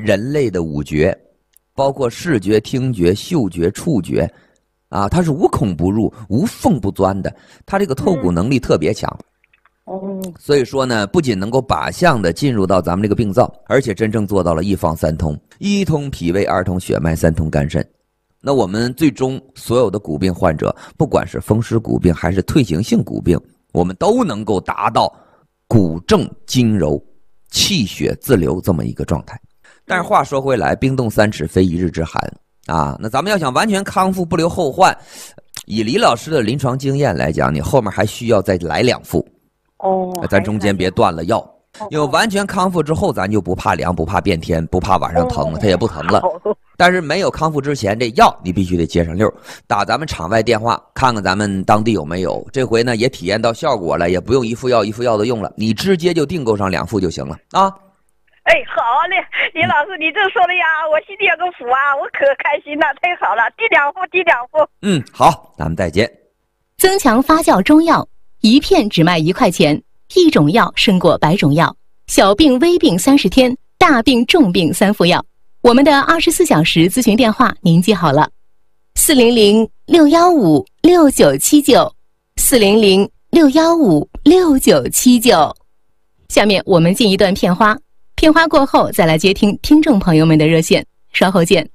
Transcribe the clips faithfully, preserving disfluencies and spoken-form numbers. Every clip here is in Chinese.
人类的五觉，包括视觉、听觉、嗅觉、触觉，啊，它是无孔不入、无缝不钻的，它这个透骨能力特别强。 哦， 所以说呢，不仅能够靶向的进入到咱们这个病灶，而且真正做到了一方三通，一通脾胃，二通血脉，三通肝肾。那我们最终所有的骨病患者，不管是风湿骨病还是退行性骨病，我们都能够达到骨正筋柔、气血自流这么一个状态。但是话说回来，冰冻三尺非一日之寒啊！那咱们要想完全康复不留后患，以李老师的临床经验来讲，你后面还需要再来两副。 哦， 咱中间别断了药，因为完全康复之后，咱就不怕凉，不怕变天，不怕晚上疼，它也不疼了。但是没有康复之前，这药你必须得接上溜，打咱们场外电话看看咱们当地有没有。这回呢也体验到效果了，也不用一副药一副药的用了，你直接就订购上两副就行了啊。 哎，好嘞，李老师，你这说的呀，我心里有个福啊，我可开心了，太好了，第两副，第两副。 嗯，好，咱们再见。 增强发酵中药，一片只卖一块钱，一种药胜过百种药。小病微病三十天，大病重病三副药。我们的二十四小时咨询电话您记好了：四零零六幺五六九七九，四零零六幺五六九七九。下面我们进一段片花，片花过后再来接听听众朋友们的热线，稍后见。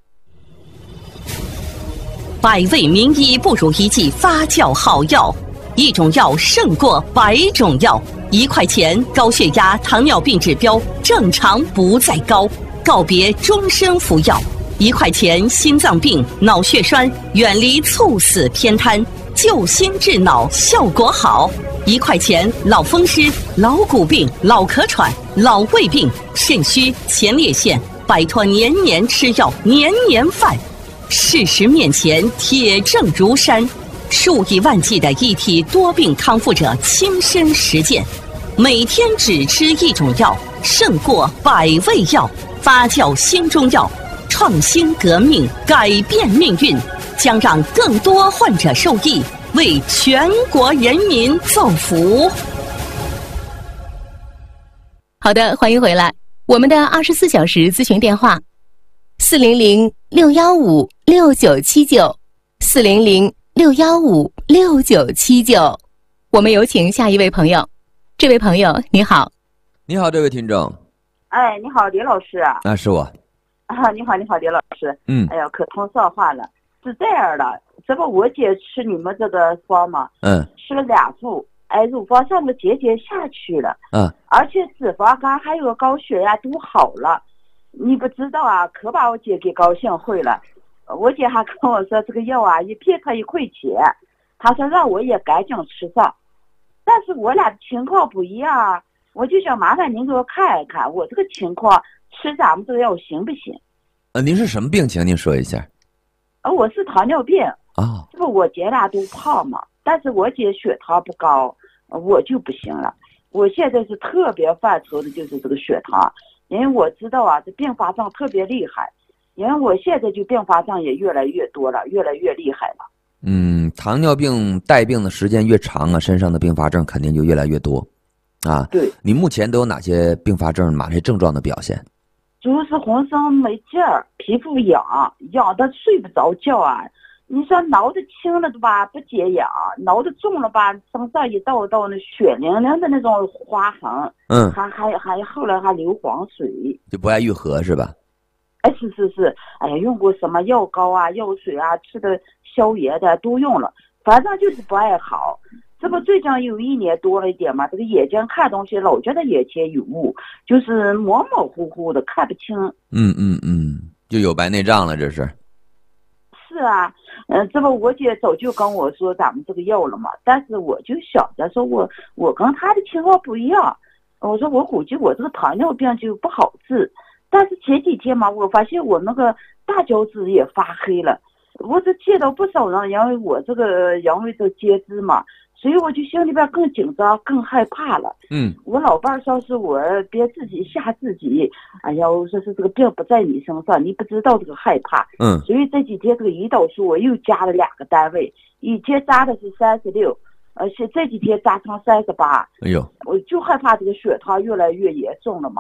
百味名医不如一剂发酵好药，一种药胜过百种药。一块钱，高血压、糖尿病指标正常不再高，告别终身服药。一块钱，心脏病、脑血栓远离猝死偏瘫，救心治脑效果好。一块钱，老风湿、老骨病、老咳喘、老胃病、肾虚、前列腺，摆脱年年吃药、年年犯。事实面前，铁证如山。数以万计的一体多病康复者亲身实践，每天只吃一种药，胜过百味药。发酵新中药，创新革命，改变命运，将让更多患者受益，为全国人民造福。 好的，欢迎回来。我们的二十四小时咨询电话：四零零六幺五六九七九，四零零六幺五六九七九。我们有请下一位朋友。这位朋友你好。 你好，这位听众。 哎，你好，李老师。 啊，是我。 啊，你好，你好，李老师。 嗯。 哎呀，可通说话了。是这样的，这不我姐吃你们这个方嘛， 嗯， 吃了两副，哎，乳房上的结节下去了， 嗯， 而且脂肪肝还有高血压都好了。你不知道啊，可把我姐给高兴坏了。我姐还跟我说这个药啊，一片她一块钱，她说让我也赶紧吃上。但是我俩的情况不一样，我就想麻烦您给我看一看，我这个情况吃咱们这个药行不行？ 呃，您是什么病情？您说一下。 呃，我是糖尿病啊， 这不我姐俩都胖嘛，但是我姐血糖不高，我就不行了。我现在是特别犯愁的就是这个血糖，因为我知道啊，这并发症特别厉害，因为我现在就并发症也越来越多了，越来越厉害了。 嗯，糖尿病带病的时间越长啊，身上的并发症肯定就越来越多，啊， 对。 你目前都有哪些并发症、哪些症状的表现？ 就是浑身没劲儿，皮肤痒，痒的睡不着觉啊。你说挠的轻了的吧，不解痒；挠的重了吧，身上一道道那血淋淋的那种划痕。 嗯， 还还还后来还流黄水， 就不爱愈合是吧？ 哎，是是是，哎呀，用过什么药膏啊、药水啊，吃的消炎的都用了，反正就是不爱好。这不最近有一年多了一点嘛，这个眼睛看东西老觉得眼前有雾，就是模模糊糊的看不清。 嗯嗯嗯，就有白内障了，这是。 是啊，嗯、呃，这不我姐早就跟我说咱们这个药了嘛，但是我就想着说我我跟她的情况不一样，我说我估计我这个糖尿病就不好治，但是前几天嘛，我发现我那个大脚趾也发黑了，我这见到不少人，因为我这个因为这截肢嘛。所以我就心里边更紧张更害怕了。 嗯， 我老伴儿说是我别自己吓自己，哎呀，我说是这个病不在你身上，你不知道这个害怕。 嗯， 所以这几天这个胰岛素我又加了两个单位，以前扎的是三十六，而且这几天扎成三十八。 哎呦， 我就害怕这个血糖越来越严重了嘛。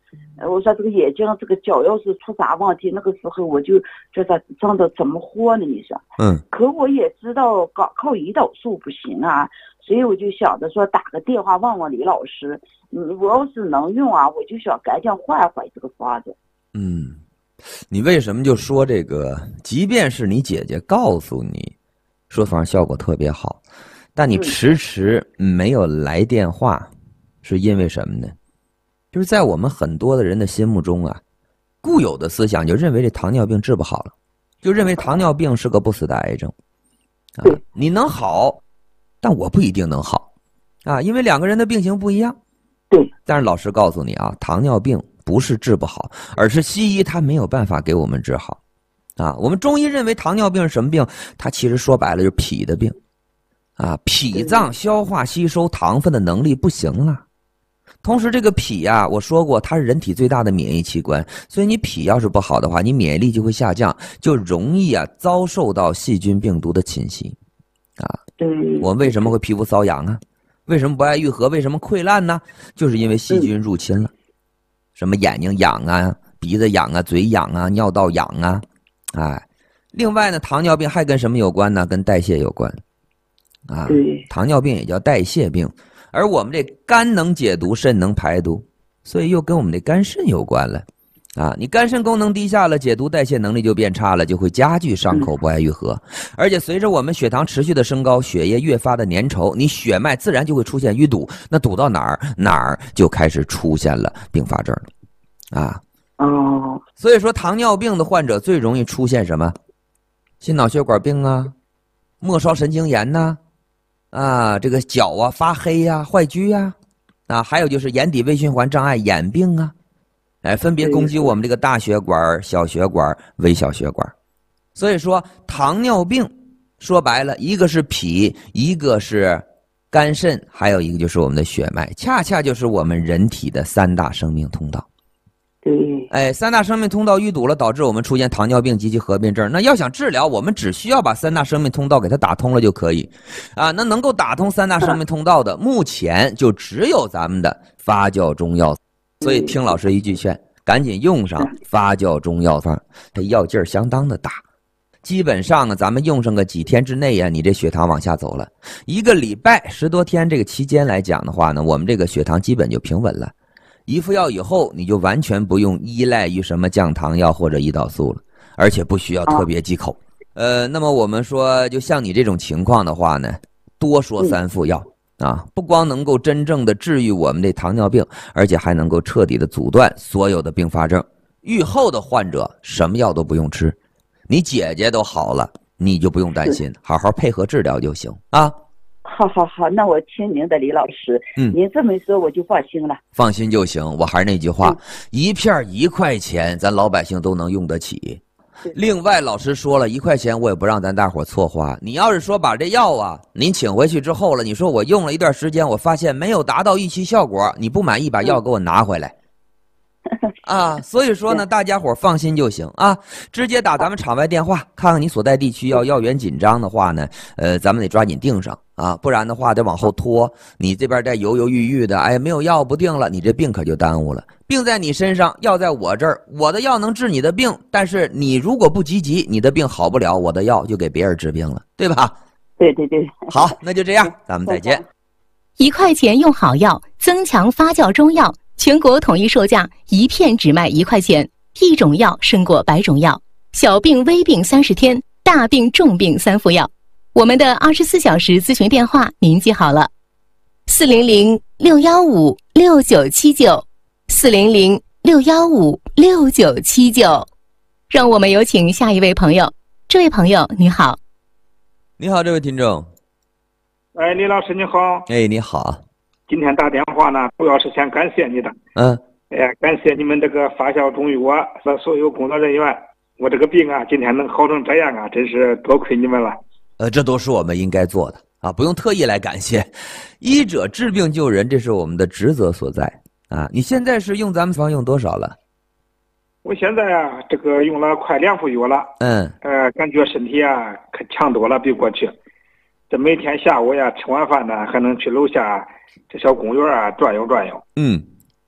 呃，我说这个眼睛这个脚要是出啥问题，那个时候我就觉得真的怎么活呢？你说， 嗯， 可我也知道搞靠胰岛素不行啊，所以我就想着说打个电话问问李老师，你我要是能用啊，我就想赶紧换换这个法子。 嗯，你为什么就说这个？即便是你姐姐告诉你，说法效果特别好，但你迟迟没有来电话，是因为什么呢？就是在我们很多的人的心目中啊，固有的思想就认为这糖尿病治不好了，就认为糖尿病是个不死的癌症啊，你能好，但我不一定能好啊，因为两个人的病情不一样。 对， 但是老师告诉你啊，糖尿病不是治不好，而是西医它没有办法给我们治好啊。我们中医认为糖尿病是什么病？它其实说白了就是脾的病啊，脾脏消化吸收糖分的能力不行了。同时这个脾啊，我说过它是人体最大的免疫器官，所以你脾要是不好的话，你免疫力就会下降，就容易啊遭受到细菌病毒的侵袭啊。我们为什么会皮肤瘙痒啊？为什么不爱愈合？为什么溃烂呢？就是因为细菌入侵了，什么眼睛痒啊，鼻子痒啊，嘴痒啊，尿道痒啊，哎，另外呢，糖尿病还跟什么有关呢？跟代谢有关啊。糖尿病也叫代谢病。而我们这肝能解毒，肾能排毒，所以又跟我们这肝肾有关了啊！你肝肾功能低下了，解毒代谢能力就变差了，就会加剧伤口不爱愈合。而且随着我们血糖持续的升高，血液越发的粘稠，你血脉自然就会出现淤堵。那堵到哪儿，哪儿就开始出现了并发症了啊！ 哦， 所以说糖尿病的患者最容易出现什么？心脑血管病啊，末梢神经炎呐、啊。啊，这个脚啊发黑呀、啊、坏疽呀、啊，啊，还有就是眼底微循环障碍、眼病啊，哎，分别攻击我们这个大血管、小血管、微小血管。所以说，糖尿病说白了，一个是脾，一个是肝肾，还有一个就是我们的血脉，恰恰就是我们人体的三大生命通道。 对， 哎，三大生命通道淤堵了，导致我们出现糖尿病及其合并症。那要想治疗，我们只需要把三大生命通道给它打通了就可以啊。那能够打通三大生命通道的，目前就只有咱们的发酵中药。所以听老师一句劝，赶紧用上发酵中药方，它药劲儿相当的大。基本上呢，咱们用上个几天之内呀、啊，你这血糖往下走了，一个礼拜十多天这个期间来讲的话呢，我们这个血糖基本就平稳了。一服药以后，你就完全不用依赖于什么降糖药或者胰岛素了，而且不需要特别忌口。呃，那么我们说，就像你这种情况的话呢，多说三副药啊，不光能够真正的治愈我们这糖尿病，而且还能够彻底的阻断所有的并发症。愈后的患者什么药都不用吃，你姐姐都好了，你就不用担心，好好配合治疗就行啊。 好好好，那我听您的，李老师。嗯，您这么一说我就放心了。 放心就行。我还是那句话，嗯、一片一块钱，咱老百姓都能用得起。另外，老师说了一块钱，我也不让咱大伙错花。你要是说把这药啊，您请回去之后了，你说我用了一段时间，我发现没有达到预期效果，你不满意，把药给我拿回来。啊，所以说呢，大家伙放心就行啊，直接打咱们场外电话，看看你所在地区要药源紧张的话呢，呃，咱们得抓紧定上啊，不然的话得往后拖，你这边再犹犹豫豫的，哎，没有药不定了，你这病可就耽误了。病在你身上，药在我这儿，我的药能治你的病，但是你如果不积极，你的病好不了，我的药就给别人治病了，对吧？ 对对对。 好，那就这样，咱们再见。 一块钱用好药，增强发酵中药。全国统一售价，一片只卖一块钱，一种药胜过百种药。小病微病三十天，大病重病三副药。我们的二十四小时咨询电话您记好了：四零零六幺五六九七九，四零零六幺五六九七九。让我们有请下一位朋友。这位朋友你好。 你好，这位听众。 哎，李老师你好。 哎，你好。 今天打电话呢，主要是想感谢你的。 嗯， 哎呀，感谢你们这个发酵中药和所有工作人员。我这个病啊，今天能好成这样啊，真是多亏你们了。 呃，这都是我们应该做的啊，不用特意来感谢。医者治病救人，这是我们的职责所在啊。你现在是用咱们方用多少了？ 我现在啊，这个用了快两副药了。 嗯。 呃，感觉身体啊可强多了，比过去。这每天下午呀，吃完饭呢，还能去楼下这小公园啊转悠转悠。 嗯，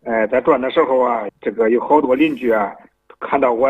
哎，在转的时候啊，这个有好多邻居啊，看到我